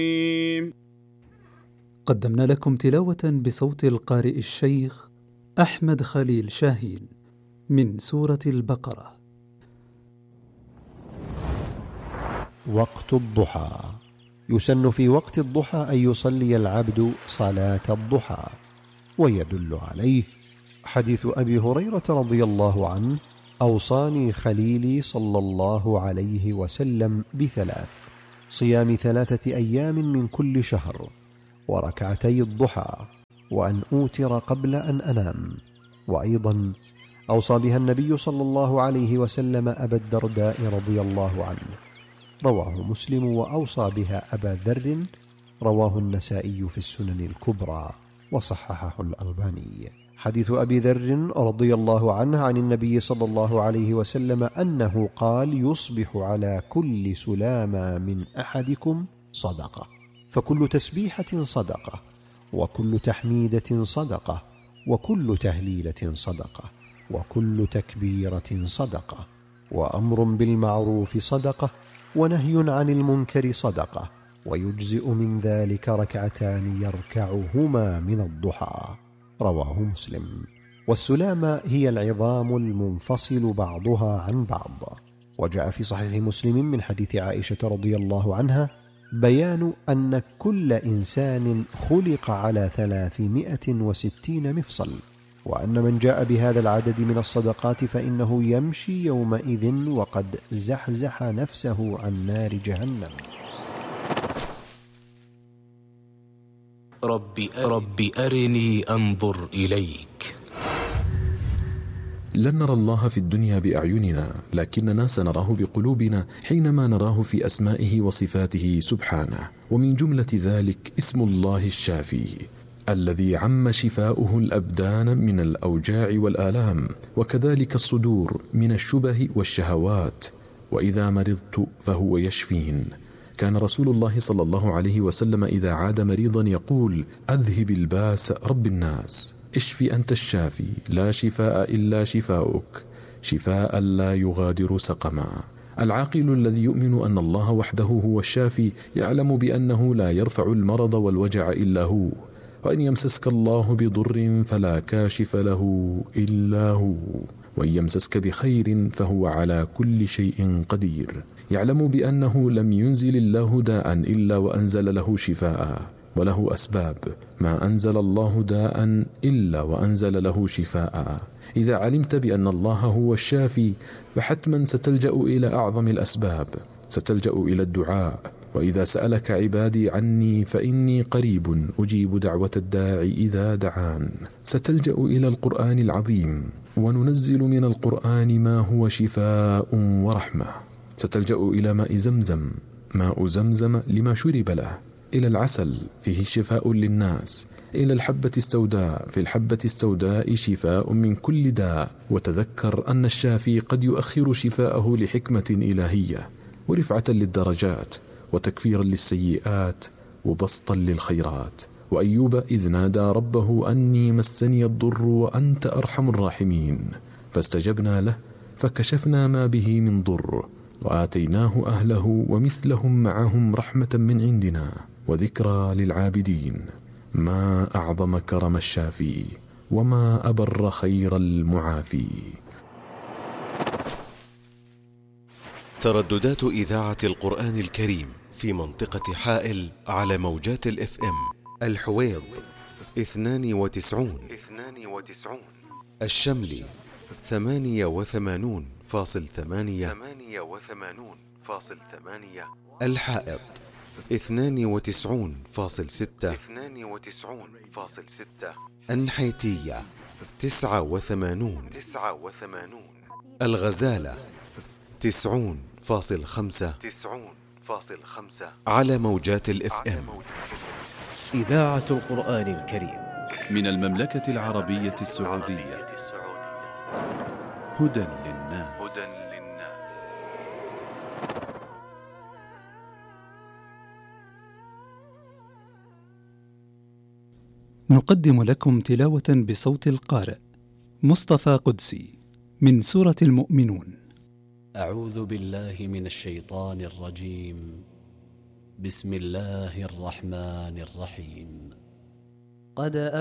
قدمنا لكم تلاوة بصوت القارئ الشيخ أحمد خليل شاهين من سورة البقرة. وقت الضحى. يسن في وقت الضحى أن يصلي العبد صلاة الضحى، ويدل عليه حديث أبي هريرة رضي الله عنه: أوصاني خليلي صلى الله عليه وسلم بثلاث: صيام 3 أيام من كل شهر، وركعتي الضحى، وأن أوتر قبل أن أنام. وأيضا أوصى بها النبي صلى الله عليه وسلم أبا الدرداء رضي الله عنه، رواه مسلم. وأوصى بها أبا ذر، رواه النسائي في السنن الكبرى، وصححه الألباني. حديث أبي ذر رضي الله عنه عن النبي صلى الله عليه وسلم أنه قال: يصبح على كل سلامة من أحدكم صدقة، فكل تسبيحة صدقة، وكل تحميدة صدقة، وكل تهليلة صدقة، وكل تكبيرة صدقة، وأمر بالمعروف صدقة، ونهي عن المنكر صدقة، ويجزئ من ذلك 2 يركعهما من الضحى، رواه مسلم. والسلامة هي العظام المنفصل بعضها عن بعض. وجاء في صحيح مسلم من حديث عائشة رضي الله عنها بيان أن كل إنسان خلق على 360 مفصل، وأن من جاء بهذا العدد من الصدقات فإنه يمشي يومئذ وقد زحزح نفسه عن نار جهنم. رب أرني أنظر إليك. لن نرى الله في الدنيا بأعيننا، لكننا سنراه بقلوبنا حينما نراه في أسمائه وصفاته سبحانه. ومن جملة ذلك اسم الله الشافي، الذي عم شفاؤه الأبدان من الأوجاع والآلام، وكذلك الصدور من الشبه والشهوات. وإذا مرضت فهو يشفين. كان رسول الله صلى الله عليه وسلم إذا عاد مريضا يقول: أذهب الباس رب الناس، اشف أنت الشافي، لا شفاء إلا شفاؤك، شفاء لا يغادر سقما. العاقل الذي يؤمن أن الله وحده هو الشافي يعلم بأنه لا يرفع المرض والوجع إلا هو، وإن يمسسك الله بضر فلا كاشف له إلا هو، وإن يمسسك بخير فهو على كل شيء قدير. يعلم بأنه لم ينزل الله داء إلا وأنزل له شفاء، وله أسباب. ما أنزل الله داء إلا وأنزل له شفاء. إذا علمت بأن الله هو الشافي فحتما ستلجأ إلى أعظم الأسباب، ستلجأ إلى الدعاء. وإذا سألك عبادي عني فإني قريب أجيب دعوة الداعي إذا دعان. ستلجأ إلى القرآن العظيم، وننزل من القرآن ما هو شفاء ورحمة. ستلجأ إلى ماء زمزم، ماء زمزم لما شرب له، إلى العسل فيه شفاء للناس، إلى الحبة السوداء، في الحبة السوداء شفاء من كل داء. وتذكر أن الشافي قد يؤخر شفاءه لحكمة إلهية، ورفعة للدرجات، وتكفيرا للسيئات، وبسطا للخيرات. وأيوب إذ نادى ربه أني مسني الضر وأنت أرحم الراحمين، فاستجبنا له فكشفنا ما به من ضر، وآتيناه أهله ومثلهم معهم رحمة من عندنا وذكرى للعابدين. ما أعظم كرم الشافي، وما أبر خير المعافي. ترددات إذاعة القرآن الكريم في منطقة حائل على موجات الFM: الحويض 92، الشملي 88.8، الحائط 92.6، النحيتية 89، الغزالة 90.5 على موجات الFM. إذاعة القرآن الكريم من المملكة العربية السعودية. هدى للناس. نقدم لكم تلاوة بصوت القارئ مصطفى قدسي من سورة المؤمنون. أعوذ بالله من الشيطان الرجيم. بسم الله الرحمن الرحيم. قد